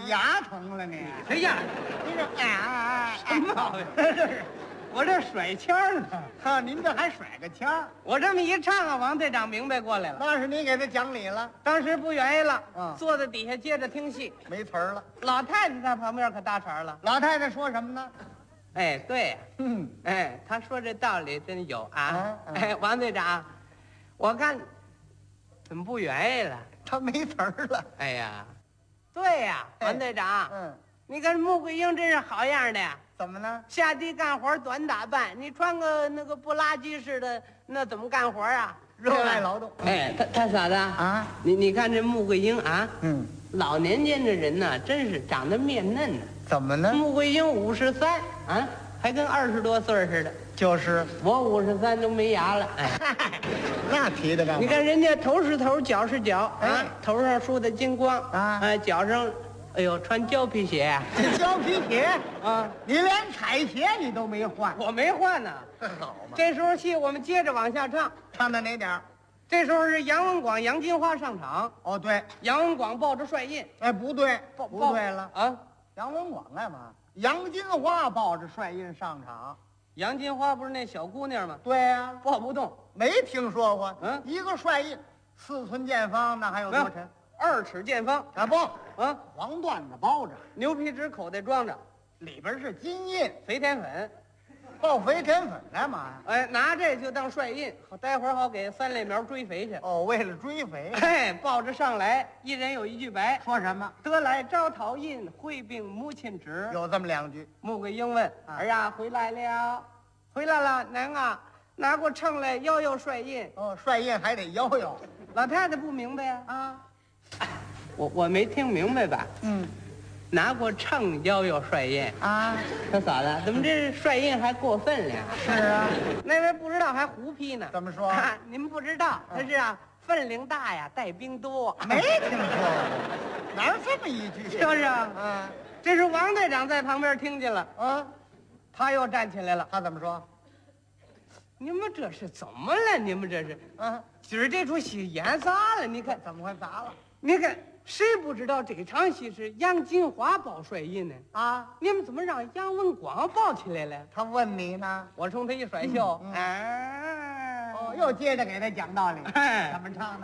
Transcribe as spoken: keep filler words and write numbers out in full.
牙疼了你？ 谁呀？ 你这哎哎什么毛病？我这甩腔儿呢。 哈，您这还甩个腔儿？ 我这么一唱啊，王队长明白过来了。 那是你给他讲理了， 当时不愿意了， 嗯坐在底下接着听戏。 没词儿了。 老太太在旁边可搭茬了。 老太太说什么呢？ 哎，对呀， 嗯， 哎，他说这道理真有啊。 嗯嗯哎，王队长，我看怎么不愿意了？ 他没词儿了。 哎呀，对呀， 哎王队长， 嗯， 你看穆桂英真是好样的呀。 怎么呢？ 下地干活短打扮，你穿个那个不拉几似的，那怎么干活啊？ 热爱劳动。 哎，他他嫂子啊， 你你看这穆桂英啊， 嗯， 老年间的人呢，真是长得面嫩呢。 怎么呢？ 穆桂英五十三啊，还跟二十多岁似的。 就是我五十三都没牙了，哎， 那提的干嘛？ 你看人家头是头，脚是脚啊哎， 头上梳的金光啊哎，脚上，哎呦，穿胶皮鞋这胶皮鞋， 啊， 你连彩鞋你都没换， 我没换呢。 好嘛？ 这时候戏我们接着往下唱。 唱到哪点儿？ 这时候是杨文广、杨金花上场， 哦，对， 杨文广抱着帅印， 哎，不对， 抱不对了。 啊！ 杨文广干嘛？杨金花抱着帅印上场。 杨金花不是那小姑娘吗？ 对呀、 抱不动， 没听说过。 嗯一个帅印，四寸见方，那还有多沉？ 二尺见方啊不， 啊， 黄缎子包着， 牛皮纸口袋装着， 里边是金印， 肥田粉， 抱肥田粉干嘛呀？ 哎，拿这就当帅印，待会儿好给三类苗追肥去。 哦，为了追肥。 哎，抱着上来，一人有一句白， 说什么？ 得来招讨印，会并母亲旨。 有这么两句。 穆桂英问：“儿啊，回来了，回来了，娘啊，拿过秤来摇摇帅印。” 哦，帅印还得摇摇老太太不明白呀、 啊。 我我没听明白吧？ 嗯拿过秤摇摇帅印， 啊， 他嫂子怎么这帅印还过分了？ 是啊。 那位不知道还胡批呢。 怎么说？ 啊、您不知道，他是啊，分量大呀，带兵多。 没听说过，哪有这么一句？ 是不是啊？ 啊这是王队长在旁边听见了， 啊， 他又站起来了。 他怎么说？ 你们这是怎么了？你们这是啊， 今儿这出戏演啥了？你看， 怎么会砸了？ 你看，谁不知道这场戏是杨金花抱帅印呢？ 啊， 你们怎么让杨文广抱起来了？ 他问你呢？ 我冲他一甩袖， 嗯嗯哎， 哦，又接着给他讲道理。 哎怎么唱的？